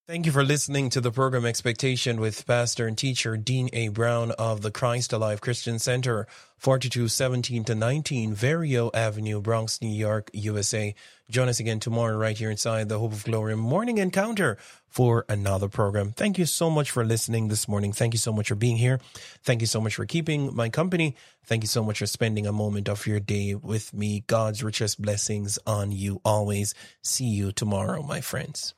Thank you for listening to the program Expectation with pastor and teacher Dean A. Brown of the Christ Alive Christian Center, 4217 to 19 Verio Avenue, Bronx, New York, USA. Join us again tomorrow right here inside the Hope of Glory Morning Encounter for another program. Thank you so much for listening this morning. Thank you so much for being here. Thank you so much for keeping my company. Thank you so much for spending a moment of your day with me. God's richest blessings on you always. See you tomorrow, my friends.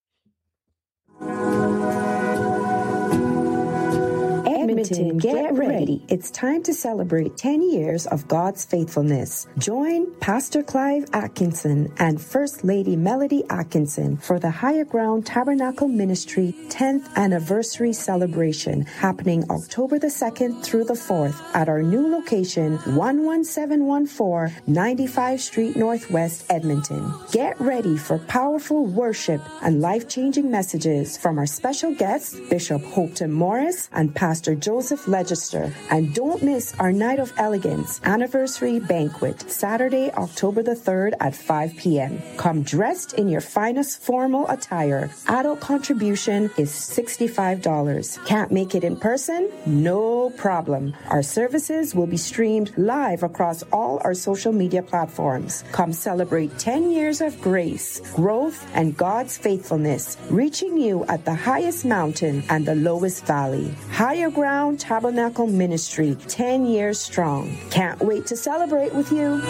Edmonton, get ready. It's time to celebrate 10 years of God's faithfulness. Join Pastor Clive Atkinson and First Lady Melody Atkinson for the Higher Ground Tabernacle Ministry 10th anniversary celebration happening October the 2nd through the 4th at our new location, 11714 95 Street Northwest, Edmonton. Get ready for powerful worship and life-changing messages from our special guests, Bishop Hopton Morris and Pastor Joseph Legister. And don't miss our Night of Elegance anniversary banquet, Saturday, October the 3rd at 5 p.m. Come dressed in your finest formal attire. Adult contribution is $65. Can't make it in person? No problem. Our services will be streamed live across all our social media platforms. Come celebrate 10 years of grace, growth, and God's faithfulness, reaching you at the highest mountain and the lowest valley. Higher Ground Tabernacle Ministry, 10 years strong. Can't wait to celebrate with you.